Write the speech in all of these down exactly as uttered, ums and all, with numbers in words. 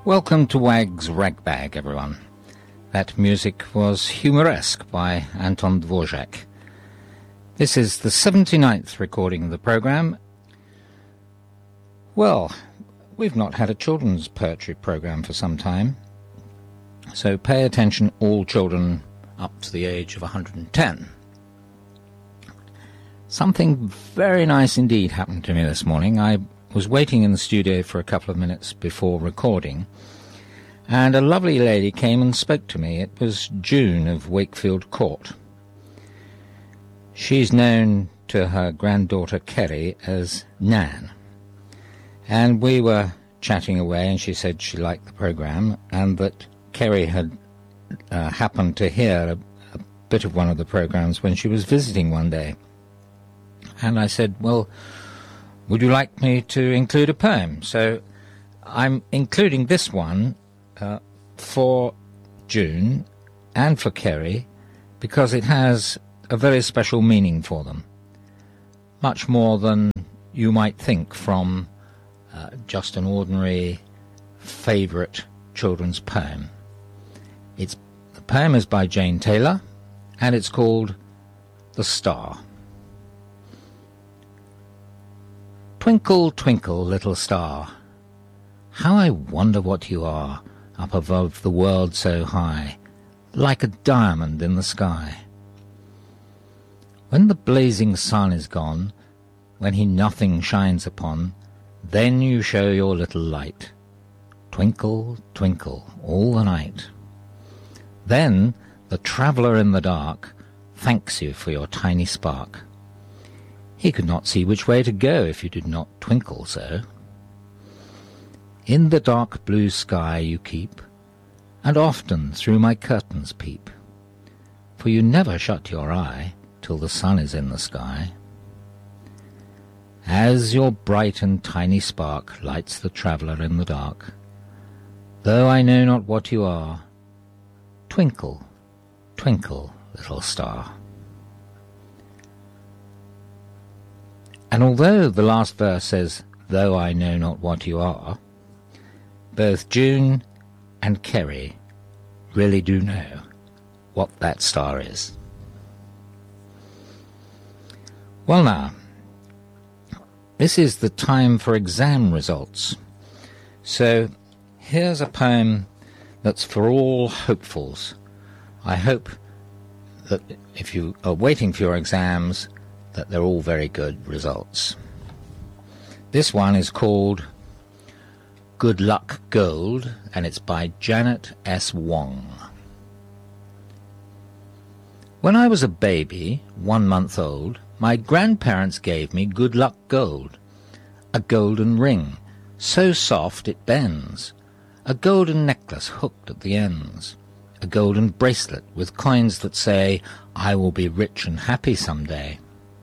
Welcome to Wag's Ragbag, everyone. That music was Humoresque by Anton Dvorak. This is the seventy-ninth recording of the programme. Well, we've not had a children's poetry programme for some time, so pay attention, all children up to the age of one hundred ten. Something very nice indeed happened to me this morning. I was waiting in the studio for a couple of minutes before recording, and a lovely lady came and spoke to me. It was June of Wakefield Court. She's known to her granddaughter Kerry as Nan, and we were chatting away, and she said she liked the programme and that Kerry had uh, happened to hear a, a bit of one of the programmes when she was visiting one day. And I said, well, would you like me to include a poem? So I'm including this one uh, for June and for Kerry because it has a very special meaning for them, much more than you might think from uh, just an ordinary favourite children's poem. It's, the poem is by Jane Taylor, and it's called The Star. Twinkle, twinkle, little star, how I wonder what you are, up above the world so high, like a diamond in the sky. When the blazing sun is gone, when he nothing shines upon, then you show your little light. Twinkle, twinkle, all the night. Then the traveller in the dark thanks you for your tiny spark. He could not see which way to go if you did not twinkle so. In the dark blue sky you keep, and often through my curtains peep, for you never shut your eye till the sun is in the sky. As your bright and tiny spark lights the traveller in the dark, though I know not what you are, twinkle, twinkle, little star. And although the last verse says, though I know not what you are, both June and Kerry really do know what that star is. Well now, this is the time for exam results. So here's a poem that's for all hopefuls. I hope that if you are waiting for your exams, that they're all very good results. This one is called Good Luck Gold, and it's by Janet S. Wong. When I was a baby, one month old, my grandparents gave me good luck gold, a golden ring, so soft it bends, a golden necklace hooked at the ends, a golden bracelet with coins that say, I will be rich and happy someday.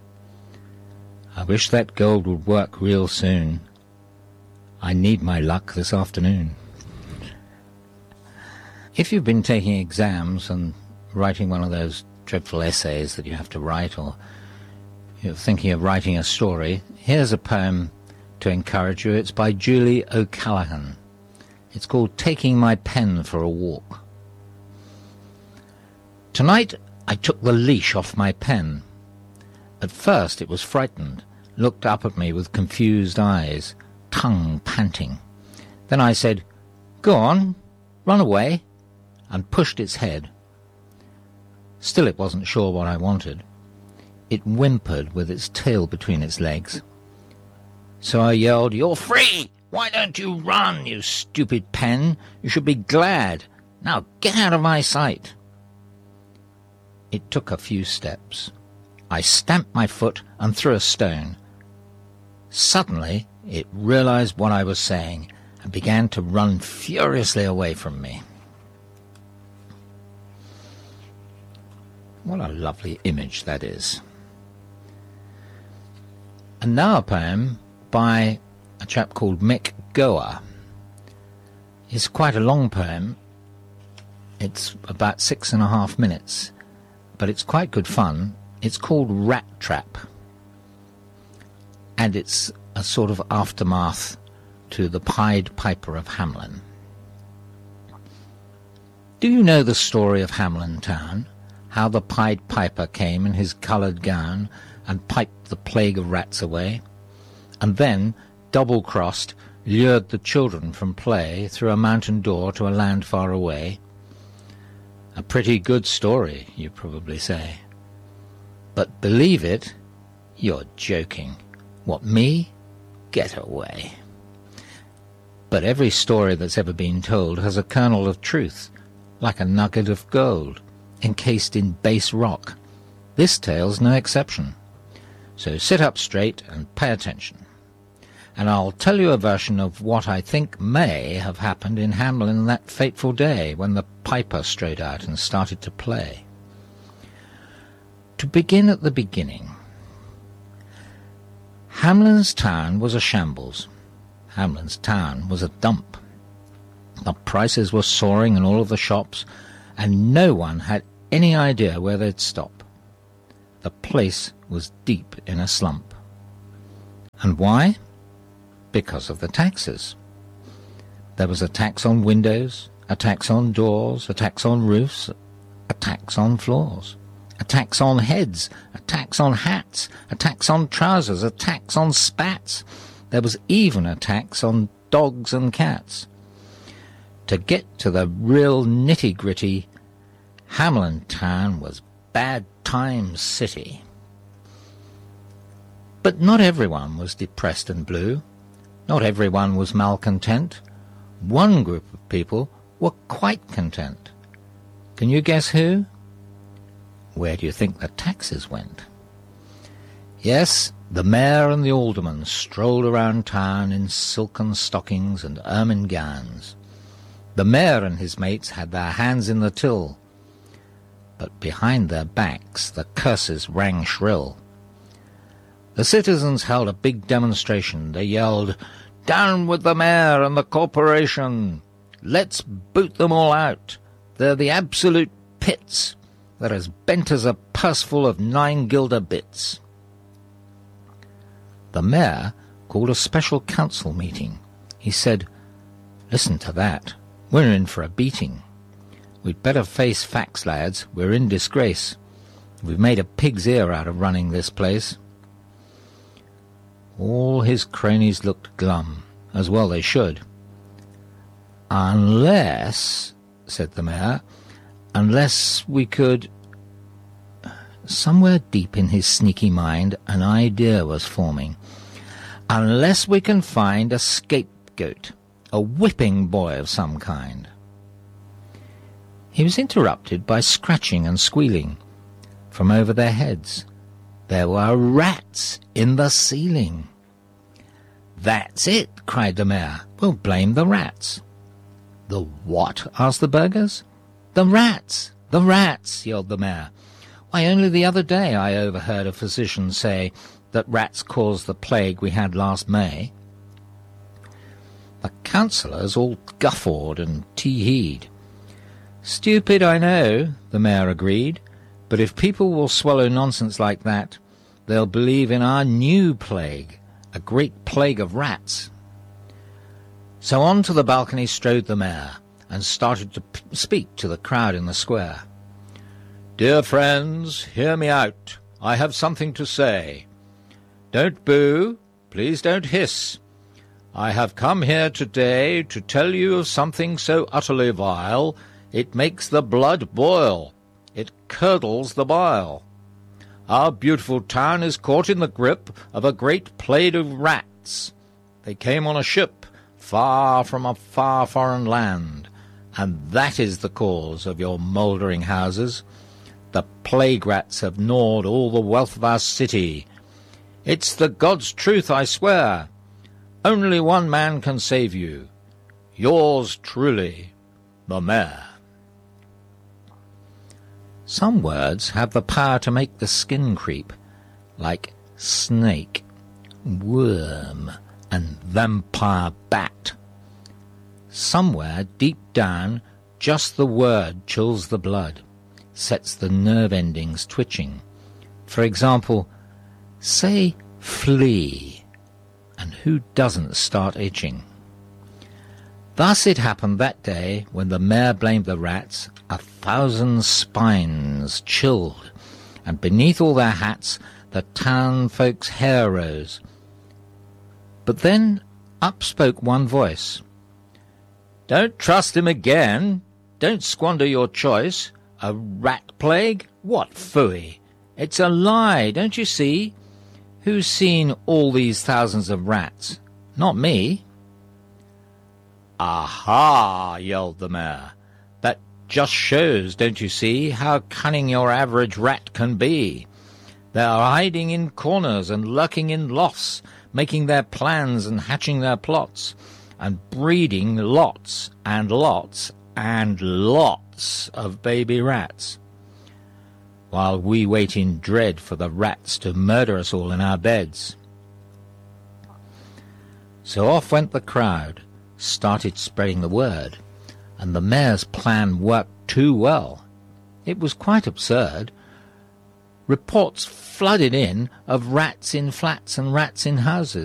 I wish that gold would work real soon. I need my luck this afternoon. If you've been taking exams and writing one of those dreadful essays that you have to write, or you're thinking of writing a story, here's a poem to encourage you. It's by Julie O'Callaghan. It's called Taking My Pen for a Walk. Tonight I took the leash off my pen. At first it was frightened, looked up at me with confused eyes, tongue panting. Then I said, go on, run away, and pushed its head. Still it wasn't sure what I wanted. It whimpered with its tail between its legs. So I yelled, you're free! Why don't you run, you stupid pen? You should be glad. Now get out of my sight. It took a few steps. I stamped my foot and threw a stone. Suddenly, it realized what I was saying and began to run furiously away from me. What a lovely image that is. And now a poem by a chap called Mick Goa. It's quite a long poem. It's about six and a half minutes, but it's quite good fun. It's called Rat Trap, and it's a sort of aftermath to the Pied Piper of Hamelin. Do you know the story of Hamelin town? How the Pied Piper came in his coloured gown and piped the plague of rats away, and then, double-crossed, lured the children from play through a mountain door to a land far away? A pretty good story, you probably say. But believe it, you're joking. What, me? Get away. But every story that's ever been told has a kernel of truth, like a nugget of gold, encased in base rock. This tale's no exception. So sit up straight and pay attention. And I'll tell you a version of what I think may have happened in Hamelin that fateful day when the piper strode out and started to play. To begin at the beginning, Hamelin's town was a shambles. Hamelin's town was a dump. The prices were soaring in all of the shops, and no one had any idea where they'd stop. The place was deep in a slump. And why? Because of the taxes. There was a tax on windows, a tax on doors, a tax on roofs, a tax on floors, a tax on heads, a tax on hats, a tax on trousers, a tax on spats. There was even a tax on dogs and cats. To get to the real nitty-gritty, Hamelin town was bad times city. But not everyone was depressed and blue. Not everyone was malcontent. One group of people were quite content. Can you guess who? Where do you think the taxes went? Yes, the mayor and the alderman strolled around town in silken stockings and ermine gowns. The mayor and his mates had their hands in the till, but behind their backs the curses rang shrill. The citizens held a big demonstration. They yelled, "Down with the mayor and the corporation! Let's boot them all out! They're the absolute pits! They're as bent as a purseful of nine-guilder bits!" The mayor called a special council meeting. He said, "Listen to that. We're in for a beating. We'd better face facts, lads. We're in disgrace. We've made a pig's ear out of running this place." All his cronies looked glum, as well they should. "Unless," said the mayor, "unless we could—" Somewhere deep in his sneaky mind an idea was forming. "Unless we can find a scapegoat, a whipping boy of some kind." He was interrupted by scratching and squealing. From over their heads, there were rats in the ceiling. "That's it," cried the mayor. "We'll blame the rats." "The what?" asked the burghers. "The rats! The rats!" yelled the mayor. "Why, only the other day I overheard a physician say that rats caused the plague we had last May." The councillors all guffawed and tee-heed. "Stupid, I know," the mayor agreed, "but if people will swallow nonsense like that, they'll believe in our new plague, a great plague of rats." So on to the balcony strode the mayor, and started to p- speak to the crowd in the square. "Dear friends, hear me out. I have something to say. Don't boo, please don't hiss. I have come here today to tell you of something so utterly vile, it makes the blood boil. It curdles the bile. Our beautiful town is caught in the grip of a great plague of rats. They came on a ship far from a far foreign land, and that is the cause of your mouldering houses. The plague rats have gnawed all the wealth of our city. It's the God's truth, I swear. Only one man can save you. Yours truly, the mayor." Some words have the power to make the skin creep, like snake, worm, and vampire bat. Somewhere deep down, just the word chills the blood, sets the nerve endings twitching. For example, say flee, and who doesn't start itching? Thus it happened that day, when the mayor blamed the rats, a thousand spines chilled, and beneath all their hats the town folks' hair rose. But then up spoke one voice. "Don't trust him again. Don't squander your choice. A rat plague? What phooey! It's a lie, don't you see? Who's seen all these thousands of rats? Not me." "Aha!" yelled the mayor. "That just shows, don't you see, how cunning your average rat can be. They are hiding in corners and lurking in lofts, making their plans and hatching their plots, and breeding lots and lots and lots of baby rats, while we wait in dread for the rats to murder us all in our beds." So off went the crowd, started spreading the word, and the mayor's plan worked too well. It was quite absurd. Reports flooded in of rats in flats and rats in houses.